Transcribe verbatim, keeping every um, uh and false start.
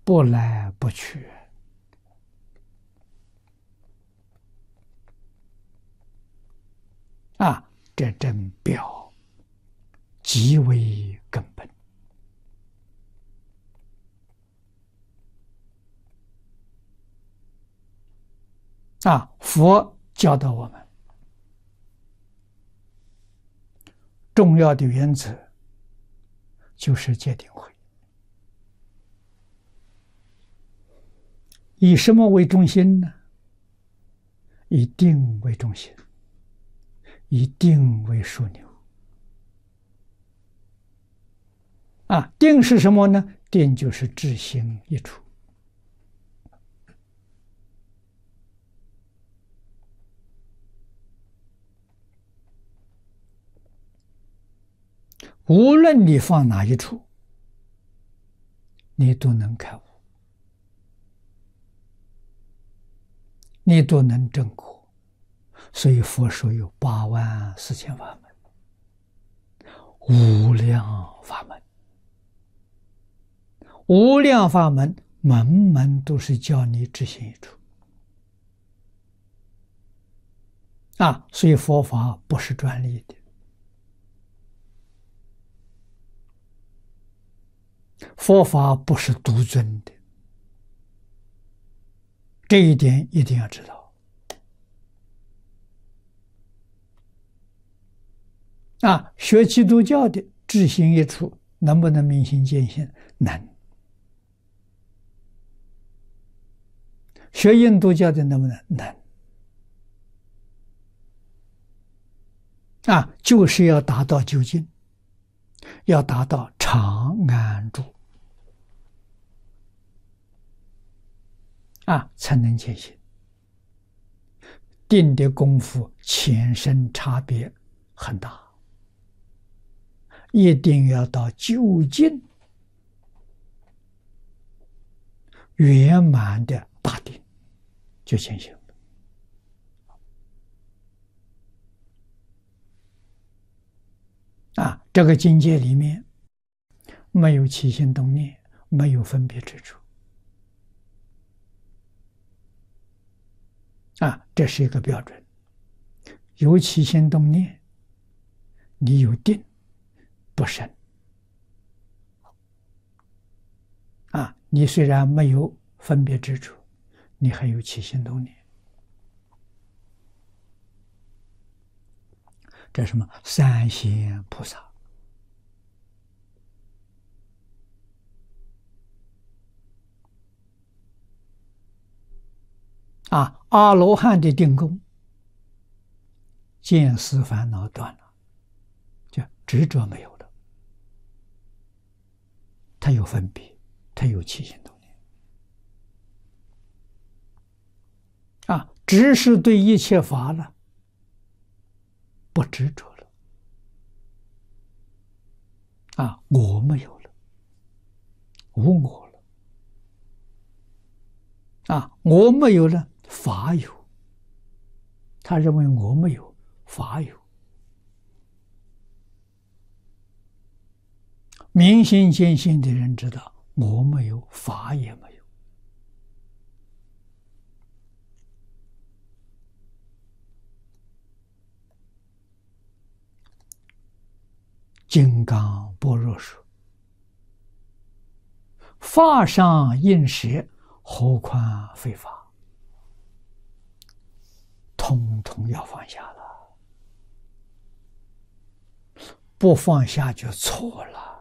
不来不去。啊，这真表极为根本。啊，佛教导我们重要的原则就是戒定慧，以什么为中心呢？以定为中心，以定为枢纽。啊，定是什么呢？定就是至心一处。无论你放哪一处，你都能开悟，你都能证果。所以佛说有八万四千法门，无量法门，无量法门，门门都是教你至心一处。啊，所以佛法不是专利的。佛法不是独尊的，这一点一定要知道。啊，学基督教的至心一处，能不能明心见性？能。学印度教的能不能？能。啊，就是要达到究竟，要达到常安住。啊，才能见性。定的功夫前身差别很大，一定要到究竟圆满的大定，就见性了。啊，这个境界里面没有起心动念，没有分别之处。啊，这是一个标准。有起心动念，你有定不生。啊，你虽然没有分别之处，你还有起心动念。这是什么？三贤菩萨。啊，阿罗汉的定功，见思烦恼断了，就执着没有了，他有分别，他有起心动念。啊，只是对一切法了，不执着了。啊，我没有了，无我了。啊，我没有了，法有。他认为我没有，法有。明心见性的人知道，我没有，法也没有。金刚般若说：“法上应舍，何况非法？”统统要放下了，不放下就错了。